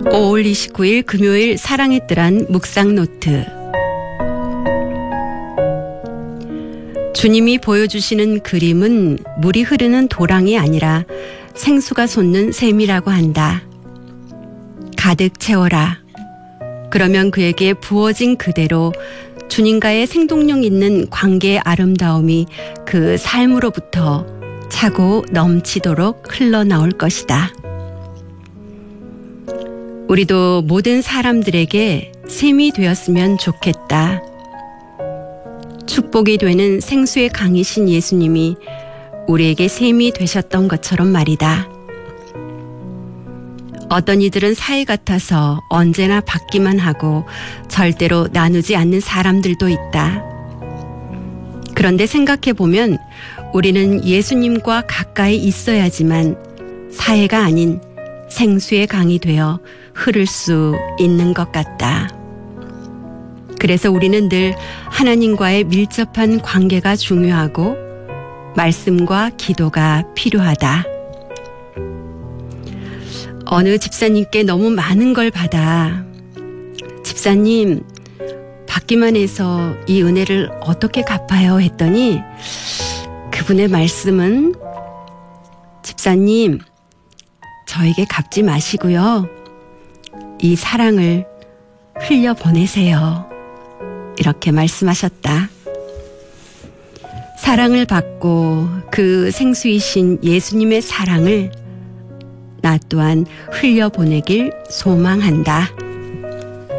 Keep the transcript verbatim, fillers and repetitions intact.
오월 이십구일 금요일 사랑의 뜰한 묵상 노트. 주님이 보여주시는 그림은 물이 흐르는 도랑이 아니라 생수가 솟는 샘이라고 한다. 가득 채워라. 그러면 그에게 부어진 그대로 주님과의 생동력 있는 관계의 아름다움이 그 삶으로부터 차고 넘치도록 흘러나올 것이다. 우리도 모든 사람들에게 샘이 되었으면 좋겠다. 축복이 되는 생수의 강이신 예수님이 우리에게 샘이 되셨던 것처럼 말이다. 어떤 이들은 사이 같아서 언제나 받기만 하고 절대로 나누지 않는 사람들도 있다. 그런데 생각해보면 우리는 예수님과 가까이 있어야지만 사해가 아닌 생수의 강이 되어 흐를 수 있는 것 같다. 그래서 우리는 늘 하나님과의 밀접한 관계가 중요하고 말씀과 기도가 필요하다. 어느 집사님께 너무 많은 걸 받아 집사님 받기만 해서 이 은혜를 어떻게 갚아요? 했더니 그분의 말씀은 집사님 저에게 갚지 마시고요. 이 사랑을 흘려보내세요. 이렇게 말씀하셨다. 사랑을 받고 그 생수이신 예수님의 사랑을 나 또한 흘려보내길 소망한다.